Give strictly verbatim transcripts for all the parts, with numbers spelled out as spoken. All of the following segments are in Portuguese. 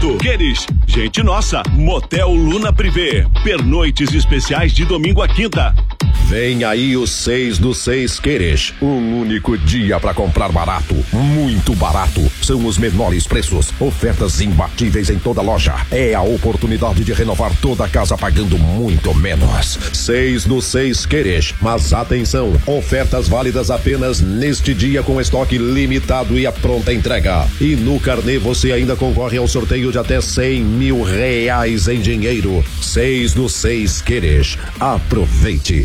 barato. Queres? Gente nossa, Motel Luna Privé. Pernoites especiais de domingo a quinta. Vem aí o seis do seis Queres, um único dia para comprar barato, muito barato. São os menores preços, ofertas imbatíveis em toda loja. É a oportunidade de renovar toda a casa pagando muito menos. seis do seis Queres, mas atenção, ofertas válidas apenas neste dia com estoque limitado e a pronta entrega. E no carnê você ainda concorre ao sorteio de até cem mil reais em dinheiro. seis do seis Queres, aproveite.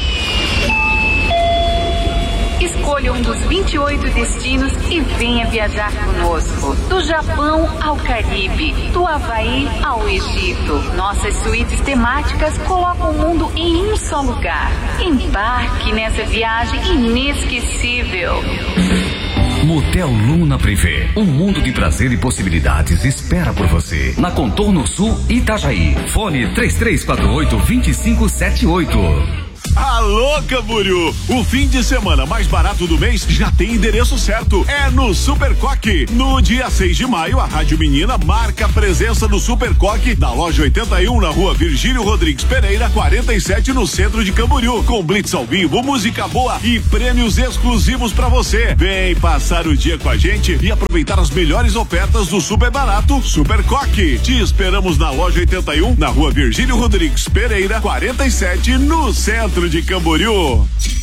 Escolha um dos vinte e oito destinos e venha viajar conosco. Do Japão ao Caribe, do Havaí ao Egito. Nossas suítes temáticas colocam o mundo em um só lugar. Embarque nessa viagem inesquecível. Motel Luna Privé, um mundo de prazer e possibilidades espera por você. Na Contorno Sul, Itajaí. Fone três três quatro oito, dois cinco sete oito. Alô, Camboriú! O fim de semana mais barato do mês já tem endereço certo. É no Super Coque. No dia seis de maio, a Rádio Menina marca a presença do Super Coque na loja oitenta e um, na rua Virgílio Rodrigues Pereira, quarenta e sete, no centro de Camboriú. Com blitz ao vivo, música boa e prêmios exclusivos pra você. Vem passar o dia com a gente e aproveitar as melhores ofertas do super barato Super Coque. Te esperamos na loja oitenta e um, na rua Virgílio Rodrigues Pereira, quarenta e sete, no centro de Camboriú.